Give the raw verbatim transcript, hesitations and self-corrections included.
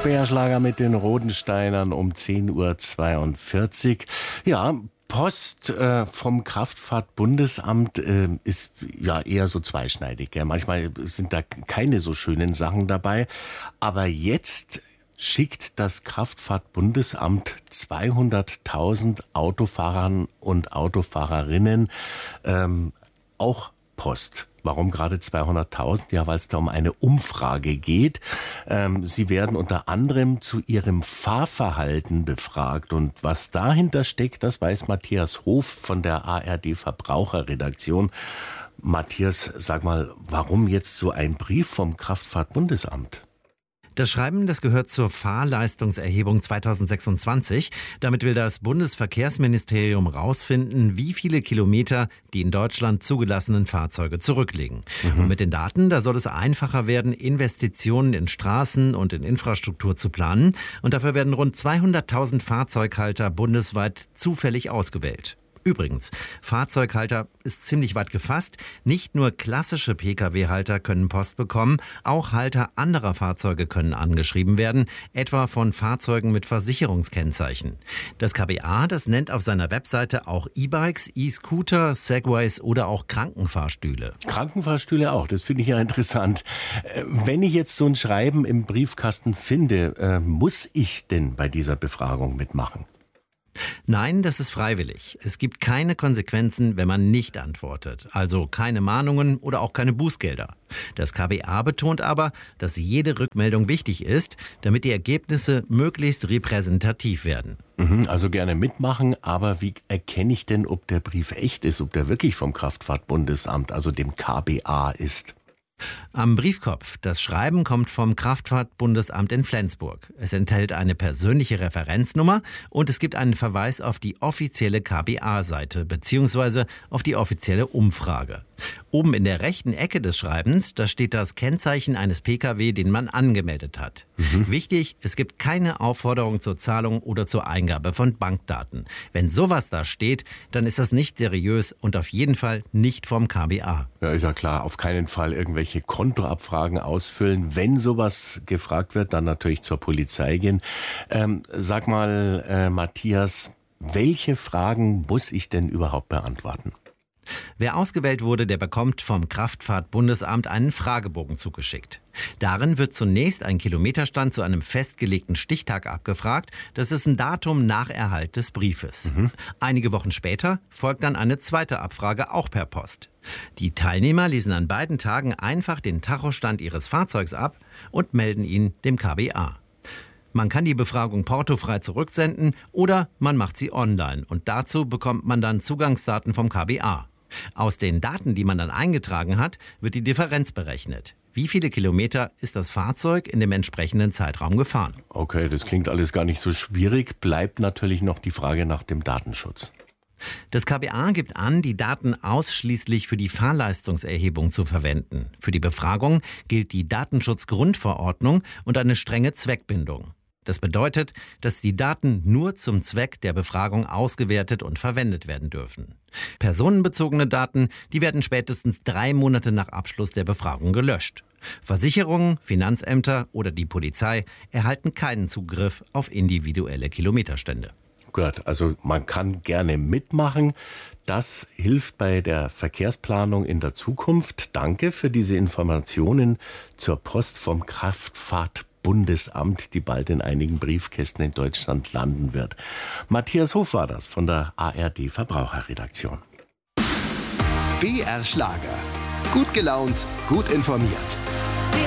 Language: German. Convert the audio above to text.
B R-Schlager mit den Rodensteinern um zehn Uhr zweiundvierzig. Ja, Post äh, vom Kraftfahrtbundesamt äh, ist ja eher so zweischneidig. Gell? Manchmal sind da keine so schönen Sachen dabei. Aber jetzt schickt das Kraftfahrtbundesamt zweihunderttausend Autofahrern und Autofahrerinnen ähm, auch Post. Warum gerade zweihunderttausend? Ja, weil es da um eine Umfrage geht. Ähm, sie werden unter anderem zu ihrem Fahrverhalten befragt. Und was dahinter steckt, das weiß Matthias Hof von der A R D Verbraucherredaktion. Matthias, sag mal, warum jetzt so ein Brief vom Kraftfahrtbundesamt? Das Schreiben, das gehört zur Fahrleistungserhebung zweitausendsechsundzwanzig. Damit will das Bundesverkehrsministerium rausfinden, wie viele Kilometer die in Deutschland zugelassenen Fahrzeuge zurücklegen. Mhm. Und mit den Daten, da soll es einfacher werden, Investitionen in Straßen und in Infrastruktur zu planen. Und dafür werden rund zweihunderttausend Fahrzeughalter bundesweit zufällig ausgewählt. Übrigens, Fahrzeughalter ist ziemlich weit gefasst. Nicht nur klassische Pkw-Halter können Post bekommen, auch Halter anderer Fahrzeuge können angeschrieben werden, etwa von Fahrzeugen mit Versicherungskennzeichen. Das K B A, das nennt auf seiner Webseite auch E-Bikes, E-Scooter, Segways oder auch Krankenfahrstühle. Krankenfahrstühle auch, das finde ich ja interessant. Wenn ich jetzt so ein Schreiben im Briefkasten finde, muss ich denn bei dieser Befragung mitmachen? Nein, das ist freiwillig. Es gibt keine Konsequenzen, wenn man nicht antwortet. Also keine Mahnungen oder auch keine Bußgelder. Das K B A betont aber, dass jede Rückmeldung wichtig ist, damit die Ergebnisse möglichst repräsentativ werden. Also gerne mitmachen, aber wie erkenne ich denn, ob der Brief echt ist, ob der wirklich vom Kraftfahrtbundesamt, also dem K B A ist? Am Briefkopf. Das Schreiben kommt vom Kraftfahrtbundesamt in Flensburg. Es enthält eine persönliche Referenznummer und es gibt einen Verweis auf die offizielle K B A-Seite bzw. auf die offizielle Umfrage. Oben in der rechten Ecke des Schreibens, da steht das Kennzeichen eines Pkw, den man angemeldet hat. Mhm. Wichtig, es gibt keine Aufforderung zur Zahlung oder zur Eingabe von Bankdaten. Wenn sowas da steht, dann ist das nicht seriös und auf jeden Fall nicht vom K B A. Ja, ist ja klar, auf keinen Fall irgendwelche Kontoabfragen ausfüllen. Wenn sowas gefragt wird, dann natürlich zur Polizei gehen. Ähm, sag mal, äh, Matthias, welche Fragen muss ich denn überhaupt beantworten? Wer ausgewählt wurde, der bekommt vom Kraftfahrtbundesamt einen Fragebogen zugeschickt. Darin wird zunächst ein Kilometerstand zu einem festgelegten Stichtag abgefragt. Das ist ein Datum nach Erhalt des Briefes. Mhm. Einige Wochen später folgt dann eine zweite Abfrage, auch per Post. Die Teilnehmer lesen an beiden Tagen einfach den Tachostand ihres Fahrzeugs ab und melden ihn dem K B A. Man kann die Befragung portofrei zurücksenden oder man macht sie online und dazu bekommt man dann Zugangsdaten vom K B A. Aus den Daten, die man dann eingetragen hat, wird die Differenz berechnet. Wie viele Kilometer ist das Fahrzeug in dem entsprechenden Zeitraum gefahren? Okay, das klingt alles gar nicht so schwierig. Bleibt natürlich noch die Frage nach dem Datenschutz. Das K B A gibt an, die Daten ausschließlich für die Fahrleistungserhebung zu verwenden. Für die Befragung gilt die Datenschutzgrundverordnung und eine strenge Zweckbindung. Das bedeutet, dass die Daten nur zum Zweck der Befragung ausgewertet und verwendet werden dürfen. Personenbezogene Daten, die werden spätestens drei Monate nach Abschluss der Befragung gelöscht. Versicherungen, Finanzämter oder die Polizei erhalten keinen Zugriff auf individuelle Kilometerstände. Gut, also man kann gerne mitmachen. Das hilft bei der Verkehrsplanung in der Zukunft. Danke für diese Informationen zur Post vom Kraftfahrtbundesamt, die bald in einigen Briefkästen in Deutschland landen wird. Matthias Hof war das von der A R D Verbraucherredaktion. B R Schlager. Gut gelaunt, gut informiert.